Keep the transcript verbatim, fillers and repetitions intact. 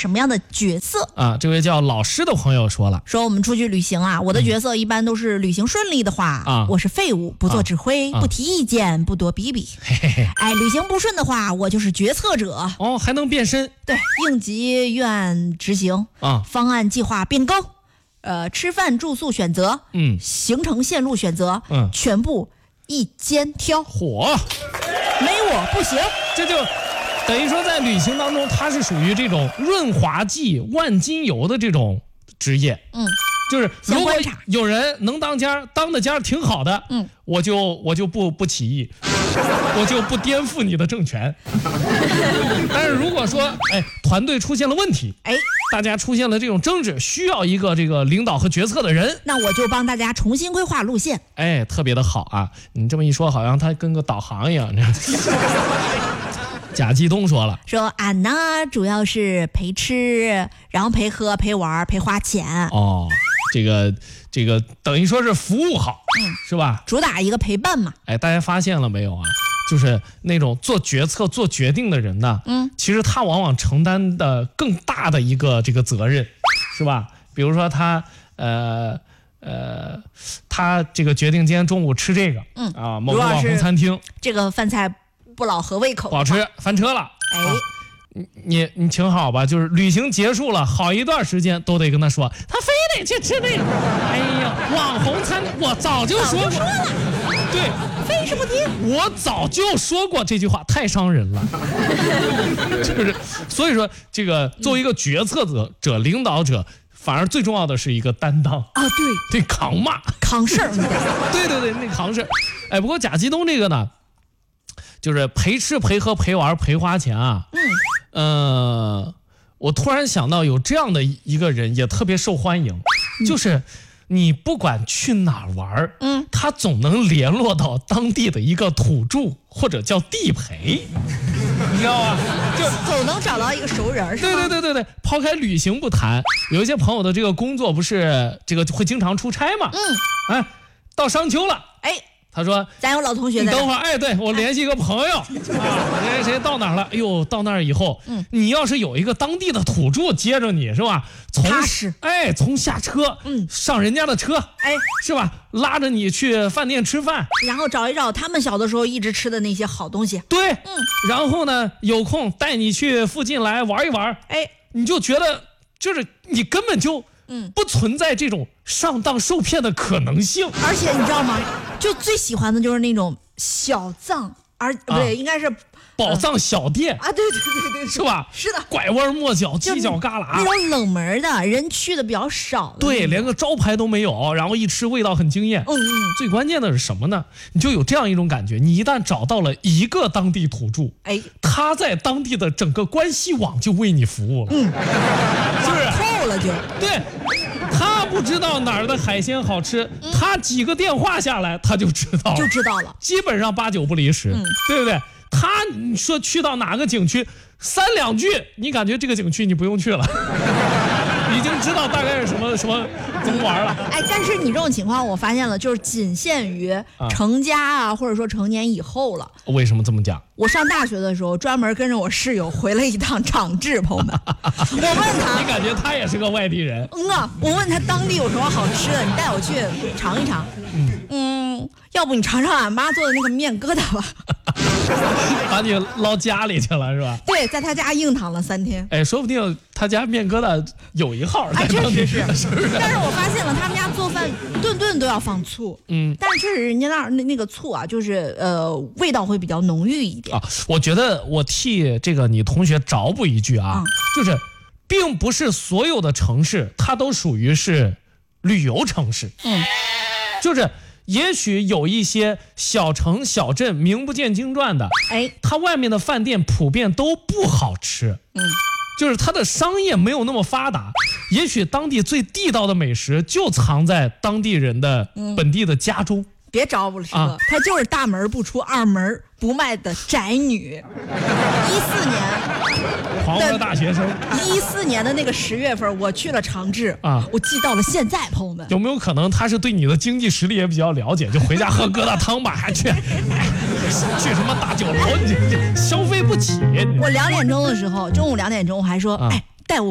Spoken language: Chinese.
什么样的角色啊？这位叫老师的朋友说了， 说我们出去旅行啊，我的角色一般都是旅行顺利的话，啊、我是废物，不做指挥，啊、不提意见，不多比比。嘿嘿嘿哎，旅行不顺的话，我就是决策者。 哦，还能变身？ 对，应急预案执行啊，方案计划变更，呃，吃饭住宿选择，嗯，行程线路选择，嗯，全部一肩挑。 火， 没我不行。 这就等于说在旅行当中，他是属于这种润滑剂、万金油的这种职业。嗯，就是如果有人能当家，当的家挺好的，嗯，我就我就不不起义，我就不颠覆你的政权。但是如果说，哎，团队出现了问题，哎，大家出现了这种争执，需要一个这个领导和决策的人， 那我就帮大家重新规划路线。 哎，特别的好啊！你这么一说，好像他跟个导航一样。贾继东说了， 说俺呢主要是陪吃，然后陪喝、陪玩、陪花钱。 哦，这个这个等于说是服务好，嗯，是吧？ 主打一个陪伴嘛。 哎，大家发现了没有啊？就是那种做决策、做决定的人呢，嗯，其实他往往承担的更大的一个这个责任，是吧？比如说他呃呃，他这个决定今天中午吃这个，嗯啊，某个网红餐厅， 这个饭菜不老合胃口， 不好吃，翻车了。哎，啊、你你你请好吧，就是旅行结束了，好一段时间都得跟他说，他非得去吃那个。哎呀，网红餐，我早就说过， 说了对， 非是不听。 我早就说过这句话，太伤人了。就是，所以说这个作为一个决策者、者领导者，反而最重要的是一个担当啊， 对，对，扛骂， 扛事儿， 对对对，那扛事儿。哎，不过贾继东这个呢，就是陪吃陪喝陪玩陪花钱啊，嗯，呃，我突然想到有这样的一个人也特别受欢迎，嗯、就是你不管去哪儿玩，嗯，他总能联络到当地的一个土著或者叫地陪，你知道吗？ 就总能找到一个熟人，是吧？ 对对对对对，抛开旅行不谈，有一些朋友的这个工作不是这个会经常出差嘛，嗯，哎，到商丘了，哎。他说：“ 咱有老同学， 你等会儿，哎，对我联系一个朋友啊，谁谁到哪儿了？哎呦，到那儿以后，嗯，你要是有一个当地的土著接着你是吧？从踏实， 哎，从下车，嗯，上人家的车，哎，是吧？拉着你去饭店吃饭， 然后找一找他们小的时候一直吃的那些好东西， 对，嗯，然后呢，有空带你去附近来玩一玩，哎，你就觉得就是你根本就。”嗯，不存在这种上当受骗的可能性。 而且你知道吗？就最喜欢的就是那种小藏，而不对，啊、应该是宝藏小店、 呃、啊，对对对对， 是吧？ 是的， 拐弯抹角、犄角旮旯， 那种冷门的人去的比较少的， 对，连个招牌都没有，然后一吃味道很惊艳。嗯嗯，最关键的是什么呢？你就有这样一种感觉，你一旦找到了一个当地土著，哎，他在当地的整个关系网就为你服务了，嗯，是不是？ 透了就对。他不知道哪儿的海鲜好吃，嗯、他几个电话下来他就知道了， 就知道了， 基本上八九不离十，嗯、对不对？他你说去到哪个景区，三两句你感觉这个景区你不用去了，已经知道大概是什么什么怎么玩了。 哎，但是你这种情况我发现了，就是仅限于成家啊，啊或者说成年以后了。 为什么这么讲？ 我上大学的时候，专门跟着我室友回了一趟长治，朋友们。我问他， 你感觉他也是个外地人？ 嗯啊，我问他当地有什么好吃的，你带我去尝一尝。嗯嗯，要不你尝尝俺妈做的那个面疙瘩吧。 把你捞家里去了是吧？ 对，在他家硬躺了三天。 哎，说不定他家面疙瘩有一号。 哎，确实是，是不是？但是我发现了，他们家做饭顿顿都要放醋。嗯，但是确实人家那儿那那个醋啊，就是呃味道会比较浓郁一点。啊， 我觉得我替这个你同学找补一句啊，嗯、就是并不是所有的城市它都属于是旅游城市。嗯，就是也许有一些小城小镇名不见经传的，哎，它外面的饭店普遍都不好吃。嗯，就是它的商业没有那么发达，也许当地最地道的美食就藏在当地人的本地的家中。嗯， 别招不了师哥，他就是大门不出二门不迈的宅女。一四年， 狂热大学生。 一四年的那个十月份，我去了长治啊，我记到了现在，朋友们。 有没有可能他是对你的经济实力也比较了解，就回家喝疙瘩汤吧，还去去什么大酒楼，你这消费不起。 我两点钟的时候，中午两点钟，我还说，啊、哎。